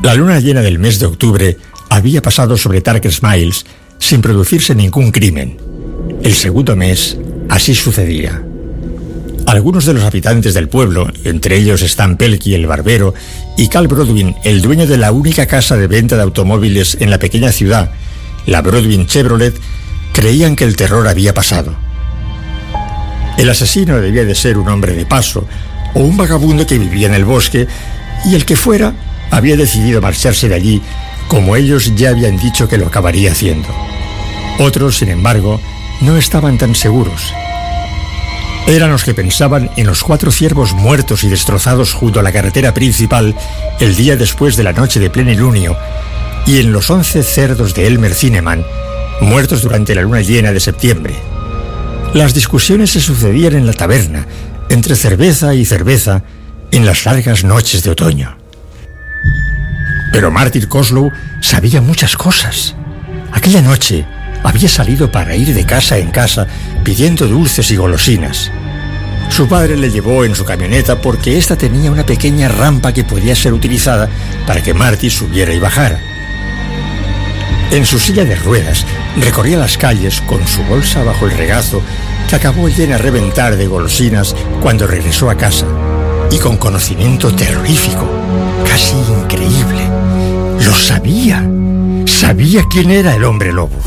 La luna llena del mes de octubre había pasado sobre Tarker's Mills sin producirse ningún crimen. El segundo mes, así sucedía. Algunos de los habitantes del pueblo, entre ellos Stan Pelkey, el barbero, y Cal Brodwin, el dueño de la única casa de venta de automóviles en la pequeña ciudad, la Brodwin Chevrolet, creían que el terror había pasado. El asesino debía de ser un hombre de paso o un vagabundo que vivía en el bosque, y el que fuera había decidido marcharse de allí, como ellos ya habían dicho que lo acabaría haciendo. Otros, sin embargo, no estaban tan seguros. Eran los que pensaban en los 4 ciervos muertos y destrozados junto a la carretera principal el día después de la noche de plenilunio, y en los 11 cerdos de Elmer Zinnemann, muertos durante la luna llena de septiembre. Las discusiones se sucedían en la taberna, entre cerveza y cerveza, en las largas noches de otoño. Pero Martin Koslow sabía muchas cosas. Aquella noche había salido para ir de casa en casa pidiendo dulces y golosinas. Su padre le llevó en su camioneta porque ésta tenía una pequeña rampa que podía ser utilizada para que Marty subiera y bajara. En su silla de ruedas recorría las calles con su bolsa bajo el regazo, que acabó llena a reventar de golosinas cuando regresó a casa, y con conocimiento terrorífico, casi increíble. Lo sabía. Sabía quién era el hombre lobo.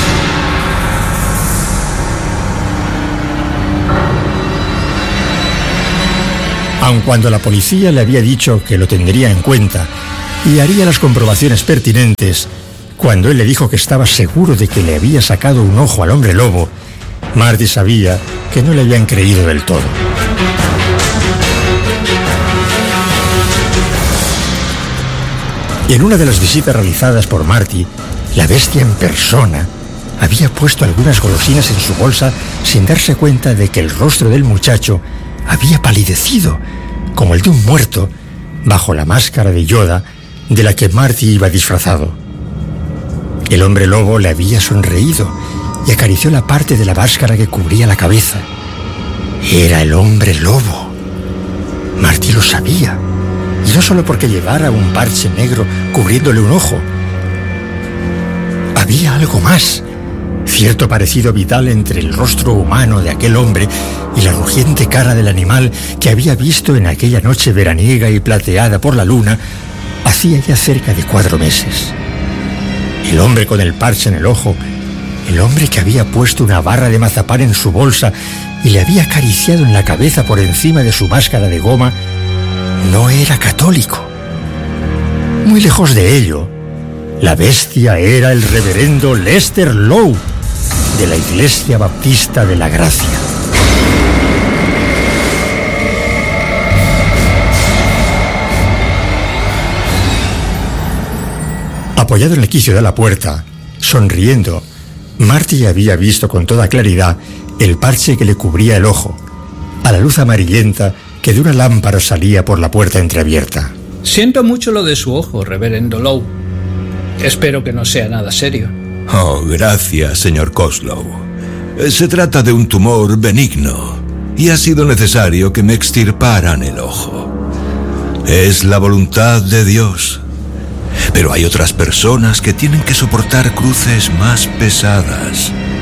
Aun cuando la policía le había dicho que lo tendría en cuenta y haría las comprobaciones pertinentes, cuando él le dijo que estaba seguro de que le había sacado un ojo al hombre lobo, Marty sabía que no le habían creído del todo. En una de las visitas realizadas por Marty, la bestia en persona había puesto algunas golosinas en su bolsa sin darse cuenta de que el rostro del muchacho había palidecido, como el de un muerto, bajo la máscara de Yoda de la que Marty iba disfrazado. El hombre lobo le había sonreído y acarició la parte de la máscara que cubría la cabeza. Era el hombre lobo. Marty lo sabía, y no solo porque llevara un parche negro cubriéndole un ojo. Había algo más, cierto parecido vital entre el rostro humano de aquel hombre y la rugiente cara del animal que había visto en aquella noche veraniega y plateada por la luna hacía ya cerca de 4 meses. El hombre con el parche en el ojo, el hombre que había puesto una barra de mazapán en su bolsa y le había acariciado en la cabeza por encima de su máscara de goma, no era católico. Muy lejos de ello, la bestia era el reverendo Lester Lowe, de la Iglesia Baptista de la Gracia. Apoyado en el quicio de la puerta, sonriendo, Marty había visto con toda claridad el parche que le cubría el ojo, a la luz amarillenta que de una lámpara salía por la puerta entreabierta. Siento mucho lo de su ojo, reverendo Lowe. Espero que no sea nada serio. Oh, gracias, señor Koslow. Se trata de un tumor benigno y ha sido necesario que me extirparan el ojo. Es la voluntad de Dios. Pero hay otras personas que tienen que soportar cruces más pesadas.